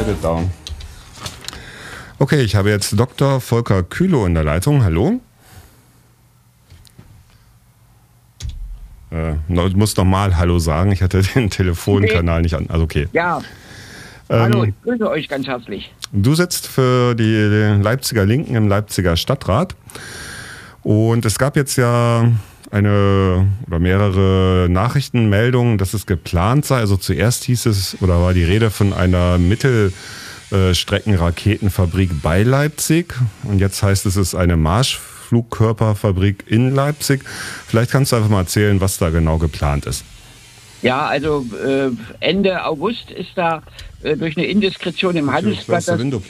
set it down. Okay, ich habe jetzt Dr. Volker Kühlow in der Leitung. Hallo. Du musst nochmal Hallo sagen. Ich hatte den Telefonkanal nicht an. Also okay. Ja. Hallo, ich grüße euch ganz herzlich. Du sitzt für die Leipziger Linken im Leipziger Stadtrat. Und es gab jetzt ja eine oder mehrere Nachrichtenmeldungen, dass es geplant sei. Also zuerst hieß es, oder war die Rede von einer Mittelstreckenraketenfabrik bei Leipzig. Und jetzt heißt es, es ist eine Marschflugkörperfabrik in Leipzig. Vielleicht kannst du einfach mal erzählen, was da genau geplant ist. Ja, also Ende August ist da durch eine Indiskretion im Handelsblatt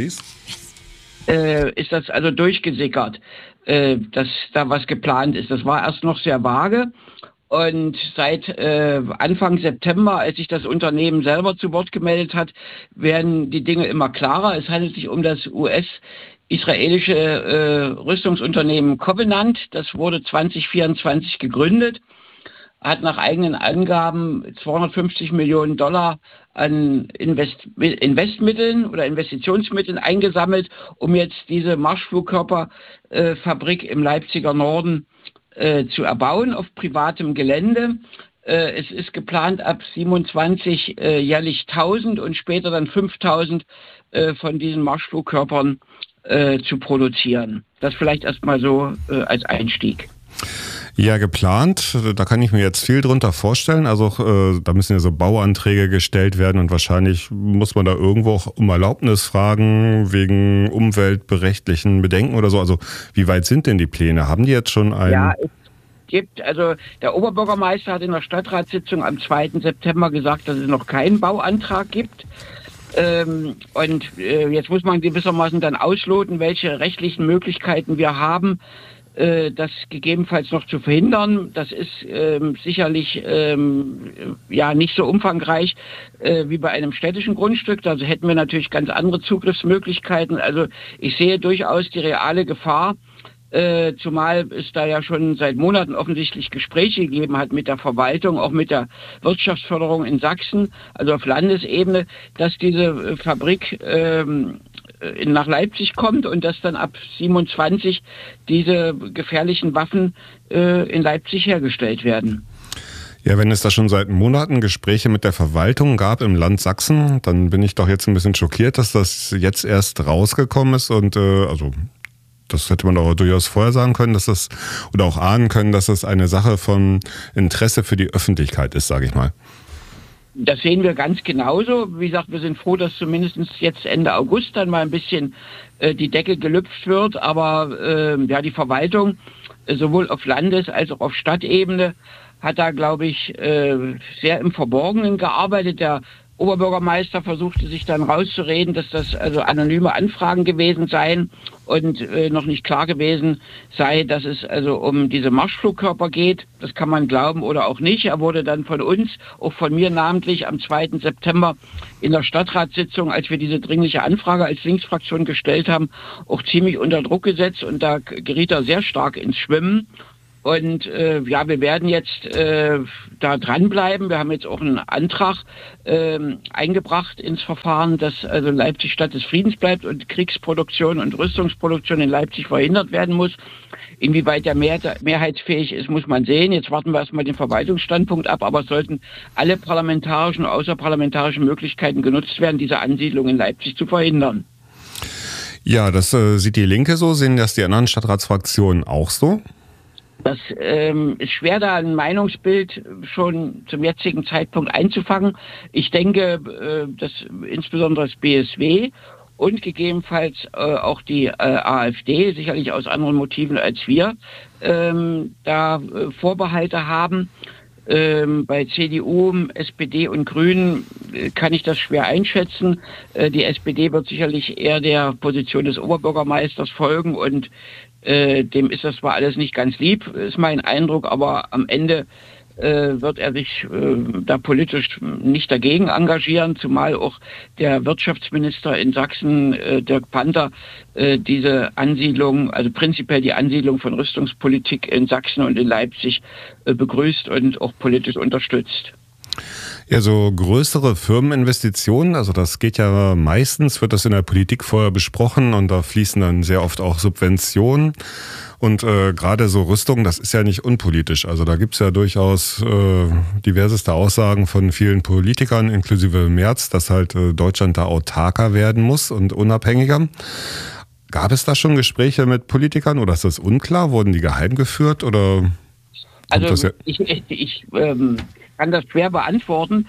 ist das also durchgesickert, dass da was geplant ist. Das war erst noch sehr vage und seit Anfang September, als sich das Unternehmen selber zu Wort gemeldet hat, werden die Dinge immer klarer. Es handelt sich um das US-israelische Rüstungsunternehmen Covenant. Das wurde 2024 gegründet, hat nach eigenen Angaben $250 Millionen an Investmitteln oder Investitionsmitteln eingesammelt, um jetzt diese Marschflugkörperfabrik im Leipziger Norden zu erbauen auf privatem Gelände. Es ist geplant, ab 27 jährlich 1000 und später dann 5000 von diesen Marschflugkörpern zu produzieren. Das vielleicht erstmal so als Einstieg. Ja, geplant, da kann ich mir jetzt viel drunter vorstellen. Also da müssen ja so Bauanträge gestellt werden und wahrscheinlich muss man da irgendwo auch um Erlaubnis fragen wegen umweltrechtlichen Bedenken oder so. Also wie weit sind denn die Pläne? Haben die jetzt schon einen? Ja, es gibt, also der Oberbürgermeister hat in der Stadtratssitzung am 2. September gesagt, dass es noch keinen Bauantrag gibt. Jetzt muss man gewissermaßen dann ausloten, welche rechtlichen Möglichkeiten wir haben, das gegebenenfalls noch zu verhindern. Das ist sicherlich nicht so umfangreich wie bei einem städtischen Grundstück. Da hätten wir natürlich ganz andere Zugriffsmöglichkeiten. Also ich sehe durchaus die reale Gefahr, zumal es da ja schon seit Monaten offensichtlich Gespräche gegeben hat mit der Verwaltung, auch mit der Wirtschaftsförderung in Sachsen, also auf Landesebene, dass diese Fabrik nach Leipzig kommt und dass dann ab 27 diese gefährlichen Waffen in Leipzig hergestellt werden. Ja, wenn es da schon seit Monaten Gespräche mit der Verwaltung gab im Land Sachsen, dann bin ich doch jetzt ein bisschen schockiert, dass das jetzt erst rausgekommen ist und das hätte man doch durchaus vorher sagen können, dass das oder auch ahnen können, dass das eine Sache von Interesse für die Öffentlichkeit ist, sage ich mal. Das sehen wir ganz genauso. Wie gesagt, wir sind froh, dass zumindest jetzt Ende August dann mal ein bisschen die Decke gelüpft wird. Aber die Verwaltung sowohl auf Landes- als auch auf Stadtebene hat da, glaube ich, sehr im Verborgenen gearbeitet. Der Oberbürgermeister versuchte sich dann rauszureden, dass das also anonyme Anfragen gewesen seien und noch nicht klar gewesen sei, dass es also um diese Marschflugkörper geht. Das kann man glauben oder auch nicht. Er wurde dann von uns, auch von mir namentlich, am 2. September in der Stadtratssitzung, als wir diese dringliche Anfrage als Linksfraktion gestellt haben, auch ziemlich unter Druck gesetzt und da geriet er sehr stark ins Schwimmen. Und wir werden jetzt da dranbleiben. Wir haben jetzt auch einen Antrag eingebracht ins Verfahren, dass also Leipzig Stadt des Friedens bleibt und Kriegsproduktion und Rüstungsproduktion in Leipzig verhindert werden muss. Inwieweit der mehrheitsfähig ist, muss man sehen. Jetzt warten wir erstmal den Verwaltungsstandpunkt ab, aber es sollten alle parlamentarischen und außerparlamentarischen Möglichkeiten genutzt werden, diese Ansiedlung in Leipzig zu verhindern. Ja, das sieht die Linke so. Sehen das die anderen Stadtratsfraktionen auch so? Das ist schwer, da ein Meinungsbild schon zum jetzigen Zeitpunkt einzufangen. Ich denke, dass insbesondere das BSW und gegebenenfalls auch die AfD, sicherlich aus anderen Motiven als wir, da Vorbehalte haben. Bei CDU, SPD und Grünen kann ich das schwer einschätzen. Die SPD wird sicherlich eher der Position des Oberbürgermeisters folgen und dem ist das zwar alles nicht ganz lieb, ist mein Eindruck, aber am Ende wird er sich da politisch nicht dagegen engagieren, zumal auch der Wirtschaftsminister in Sachsen, Dirk Panther, diese Ansiedlung, also prinzipiell die Ansiedlung von Rüstungspolitik in Sachsen und in Leipzig begrüßt und auch politisch unterstützt. Ja, so größere Firmeninvestitionen, also das geht ja meistens, wird das in der Politik vorher besprochen und da fließen dann sehr oft auch Subventionen. Und gerade so Rüstung, das ist ja nicht unpolitisch. Also da gibt's ja durchaus diverseste Aussagen von vielen Politikern, inklusive Merz, dass halt Deutschland da autarker werden muss und unabhängiger. Gab es da schon Gespräche mit Politikern oder ist das unklar? Wurden die geheim geführt oder kommt das Also ja? ich kann das schwer beantworten.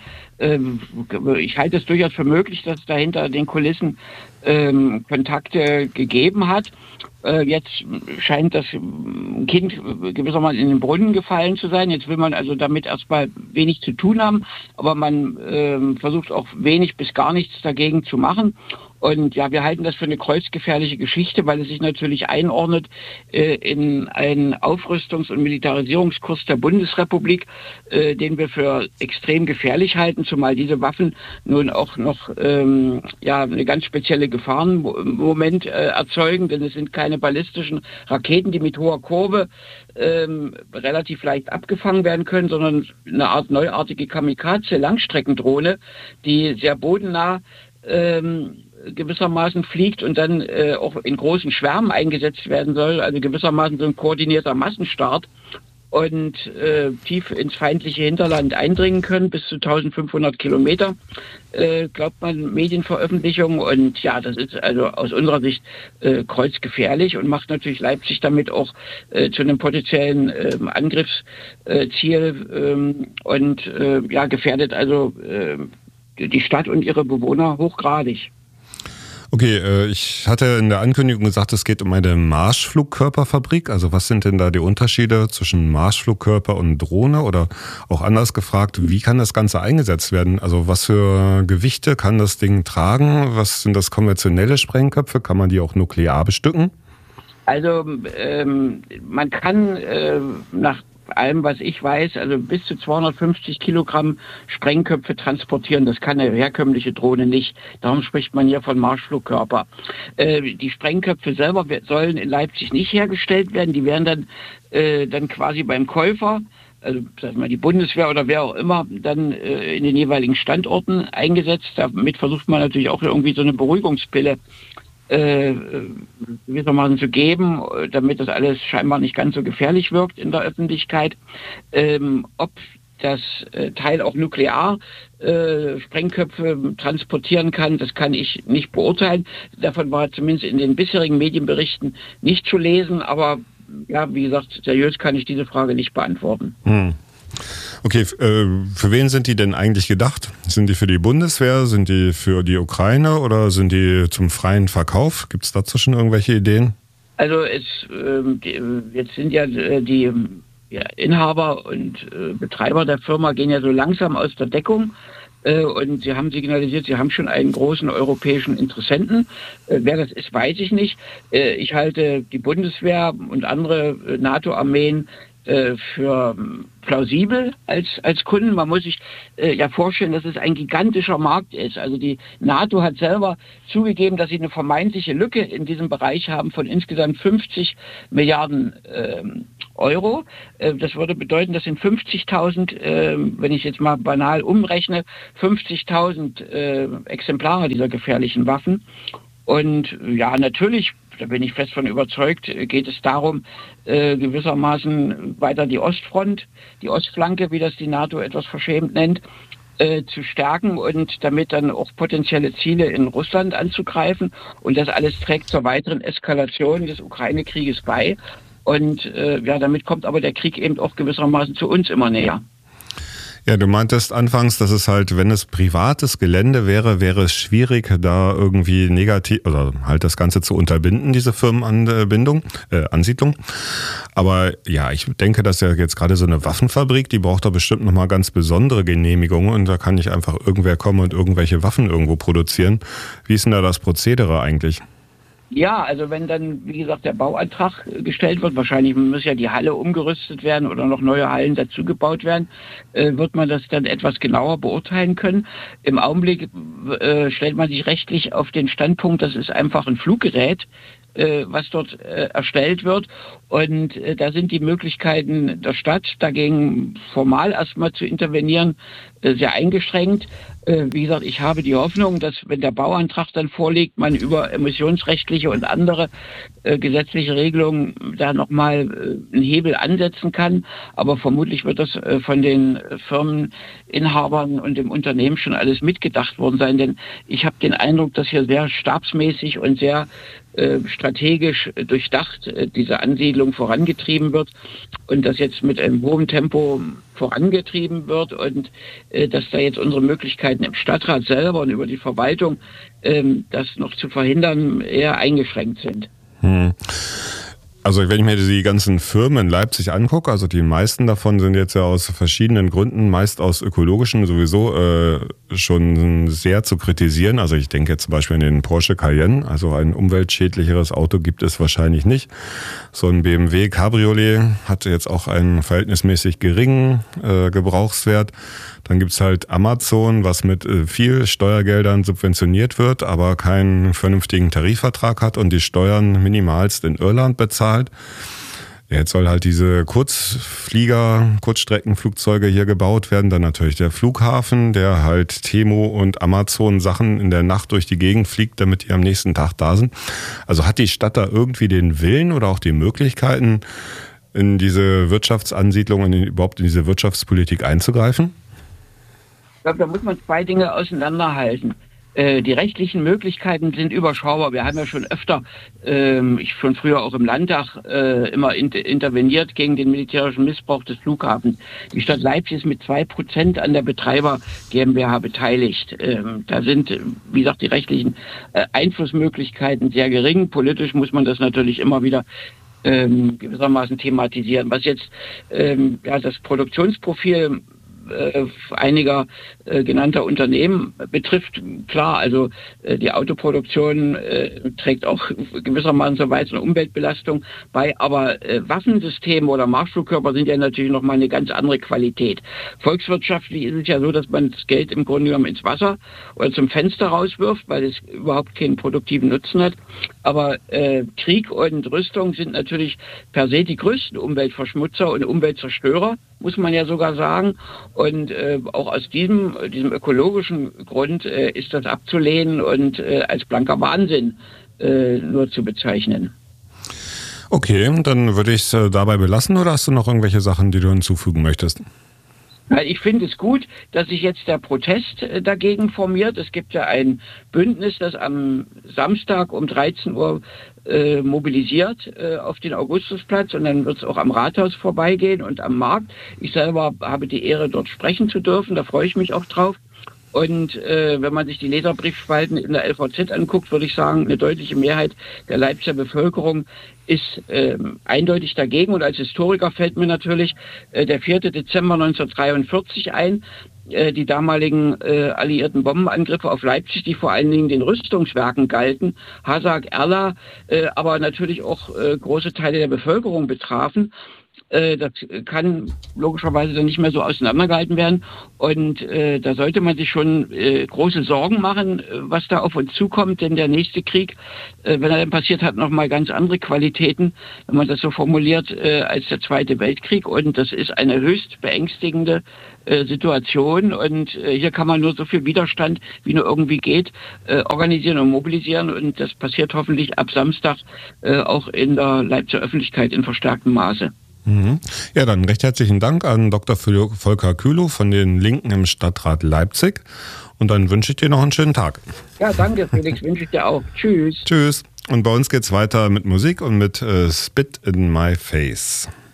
Ich halte es durchaus für möglich, dass es da hinter den Kulissen Kontakte gegeben hat. Jetzt scheint das Kind gewissermaßen in den Brunnen gefallen zu sein. Jetzt will man also damit erstmal wenig zu tun haben, aber man versucht auch wenig bis gar nichts dagegen zu machen. Und ja, wir halten das für eine kreuzgefährliche Geschichte, weil es sich natürlich einordnet in einen Aufrüstungs- und Militarisierungskurs der Bundesrepublik, den wir für extrem gefährlich halten, zumal diese Waffen nun auch noch eine ganz spezielle Gefahren im Moment erzeugen, denn es sind keine ballistischen Raketen, die mit hoher Kurve relativ leicht abgefangen werden können, sondern eine Art neuartige Kamikaze-Langstreckendrohne, die sehr bodennah gewissermaßen fliegt und dann auch in großen Schwärmen eingesetzt werden soll, also gewissermaßen so ein koordinierter Massenstart und tief ins feindliche Hinterland eindringen können, bis zu 1500 Kilometer, glaubt man Medienveröffentlichungen. Und ja, das ist also aus unserer Sicht kreuzgefährlich und macht natürlich Leipzig damit auch zu einem potenziellen Angriffsziel gefährdet also die Stadt und ihre Bewohner hochgradig. Okay, ich hatte in der Ankündigung gesagt, es geht um eine Marschflugkörperfabrik. Also was sind denn da die Unterschiede zwischen Marschflugkörper und Drohne? Oder auch anders gefragt, wie kann das Ganze eingesetzt werden? Also was für Gewichte kann das Ding tragen? Was sind das konventionelle Sprengköpfe? Kann man die auch nuklear bestücken? Also man kann nach allem, was ich weiß, also bis zu 250 Kilogramm Sprengköpfe transportieren. Das kann eine herkömmliche Drohne nicht. Darum spricht man hier von Marschflugkörper. Die Sprengköpfe selber sollen in Leipzig nicht hergestellt werden. Die werden dann quasi beim Käufer, also sag mal die Bundeswehr oder wer auch immer, dann in den jeweiligen Standorten eingesetzt. Damit versucht man natürlich auch irgendwie so eine Beruhigungspille gewissermaßen zu geben, damit das alles scheinbar nicht ganz so gefährlich wirkt in der Öffentlichkeit. Ob das Teil auch nuklear Sprengköpfe transportieren kann, das kann ich nicht beurteilen. Davon war zumindest in den bisherigen Medienberichten nicht zu lesen, aber ja, wie gesagt, seriös kann ich diese Frage nicht beantworten. Okay, für wen sind die denn eigentlich gedacht? Sind die für die Bundeswehr, sind die für die Ukraine oder sind die zum freien Verkauf? Gibt es dazu schon irgendwelche Ideen? Also jetzt sind ja die Inhaber und Betreiber der Firma gehen ja so langsam aus der Deckung. Und sie haben signalisiert, sie haben schon einen großen europäischen Interessenten. Wer das ist, weiß ich nicht. Ich halte die Bundeswehr und andere NATO-Armeen für plausibel als Kunden. Man muss sich vorstellen, dass es ein gigantischer Markt ist. Also die NATO hat selber zugegeben, dass sie eine vermeintliche Lücke in diesem Bereich haben von insgesamt 50 Milliarden Euro. Das würde bedeuten, das sind 50.000, wenn ich jetzt mal banal umrechne, 50.000 Exemplare dieser gefährlichen Waffen. Und ja, natürlich, da bin ich fest von überzeugt, geht es darum, gewissermaßen weiter die Ostfront, die Ostflanke, wie das die NATO etwas verschämt nennt, zu stärken und damit dann auch potenzielle Ziele in Russland anzugreifen. Und das alles trägt zur weiteren Eskalation des Ukraine-Krieges bei. Und damit kommt aber der Krieg eben auch gewissermaßen zu uns immer näher. Ja, du meintest anfangs, dass es halt, wenn es privates Gelände wäre, wäre es schwierig, da irgendwie negativ, oder halt das Ganze zu unterbinden, diese Firmenansiedlung. Aber ja, ich denke, dass ja jetzt gerade so eine Waffenfabrik, die braucht da bestimmt nochmal ganz besondere Genehmigungen und da kann nicht einfach irgendwer kommen und irgendwelche Waffen irgendwo produzieren. Wie ist denn da das Prozedere eigentlich? Ja, also wenn dann, wie gesagt, der Bauantrag gestellt wird, wahrscheinlich muss ja die Halle umgerüstet werden oder noch neue Hallen dazu gebaut werden, wird man das dann etwas genauer beurteilen können. Im Augenblick stellt man sich rechtlich auf den Standpunkt, das ist einfach ein Fluggerät, was dort erstellt wird. Und da sind die Möglichkeiten der Stadt, dagegen formal erstmal zu intervenieren, sehr eingeschränkt. Wie gesagt, ich habe die Hoffnung, dass, wenn der Bauantrag dann vorliegt, man über emissionsrechtliche und andere gesetzliche Regelungen da nochmal einen Hebel ansetzen kann. Aber vermutlich wird das von den Firmeninhabern und dem Unternehmen schon alles mitgedacht worden sein. Denn ich habe den Eindruck, dass hier sehr stabsmäßig und sehr strategisch durchdacht diese Ansiedlung vorangetrieben wird und das jetzt mit einem hohen Tempo vorangetrieben wird und dass da jetzt unsere Möglichkeiten im Stadtrat selber und über die Verwaltung das noch zu verhindern eher eingeschränkt sind. Also wenn ich mir die ganzen Firmen in Leipzig angucke, also die meisten davon sind jetzt ja aus verschiedenen Gründen, meist aus ökologischen sowieso schon sehr zu kritisieren. Also ich denke jetzt zum Beispiel an den Porsche Cayenne, also ein umweltschädlicheres Auto gibt es wahrscheinlich nicht. So ein BMW Cabriolet hat jetzt auch einen verhältnismäßig geringen Gebrauchswert. Dann gibt's halt Amazon, was mit viel Steuergeldern subventioniert wird, aber keinen vernünftigen Tarifvertrag hat und die Steuern minimalst in Irland bezahlt. Jetzt soll halt diese Kurzstreckenflugzeuge hier gebaut werden. Dann natürlich der Flughafen, der halt Temo und Amazon Sachen in der Nacht durch die Gegend fliegt, damit die am nächsten Tag da sind. Also hat die Stadt da irgendwie den Willen oder auch die Möglichkeiten, in diese Wirtschaftsansiedlung und überhaupt in diese Wirtschaftspolitik einzugreifen? Ich glaube, da muss man zwei Dinge auseinanderhalten. Die rechtlichen Möglichkeiten sind überschaubar. Wir haben ja schon öfter, ich schon früher auch im Landtag, immer interveniert gegen den militärischen Missbrauch des Flughafens. Die Stadt Leipzig ist mit 2% an der Betreiber GmbH beteiligt. Da sind, wie gesagt, die rechtlichen Einflussmöglichkeiten sehr gering. Politisch muss man das natürlich immer wieder gewissermaßen thematisieren. Was jetzt das Produktionsprofil einiger genannter Unternehmen betrifft, klar, also die Autoproduktion trägt auch gewissermaßen so weit eine Umweltbelastung bei, aber Waffensysteme oder Marschflugkörper sind ja natürlich nochmal eine ganz andere Qualität. Volkswirtschaftlich ist es ja so, dass man das Geld im Grunde genommen ins Wasser oder zum Fenster rauswirft, weil es überhaupt keinen produktiven Nutzen hat. Aber Krieg und Rüstung sind natürlich per se die größten Umweltverschmutzer und Umweltzerstörer, muss man ja sogar sagen. Und auch aus diesem ökologischen Grund ist das abzulehnen und als blanker Wahnsinn nur zu bezeichnen. Okay, dann würde ich es dabei belassen, oder hast du noch irgendwelche Sachen, die du hinzufügen möchtest? Ich finde es gut, dass sich jetzt der Protest dagegen formiert. Es gibt ja ein Bündnis, das am Samstag um 13 Uhr mobilisiert auf den Augustusplatz, und dann wird es auch am Rathaus vorbeigehen und am Markt. Ich selber habe die Ehre, dort sprechen zu dürfen, da freue ich mich auch drauf. Und wenn man sich die Leserbriefspalten in der LVZ anguckt, würde ich sagen, eine deutliche Mehrheit der Leipziger Bevölkerung ist eindeutig dagegen. Und als Historiker fällt mir natürlich der 4. Dezember 1943 ein, die damaligen alliierten Bombenangriffe auf Leipzig, die vor allen Dingen den Rüstungswerken galten, Hasag, Erla, aber natürlich auch große Teile der Bevölkerung betrafen. Das kann logischerweise dann nicht mehr so auseinandergehalten werden. Und da sollte man sich schon große Sorgen machen, was da auf uns zukommt. Denn der nächste Krieg, wenn er dann passiert, hat nochmal ganz andere Qualitäten, wenn man das so formuliert, als der Zweite Weltkrieg. Und das ist eine höchst beängstigende Situation. Und hier kann man nur so viel Widerstand, wie nur irgendwie geht, organisieren und mobilisieren. Und das passiert hoffentlich ab Samstag auch in der Leipziger Öffentlichkeit in verstärktem Maße. Ja, dann recht herzlichen Dank an Dr. Volker Kühlow von den Linken im Stadtrat Leipzig. Und dann wünsche ich dir noch einen schönen Tag. Ja, danke Felix, wünsche ich dir auch. Tschüss. Tschüss. Und bei uns geht's weiter mit Musik und mit Spit in My Face.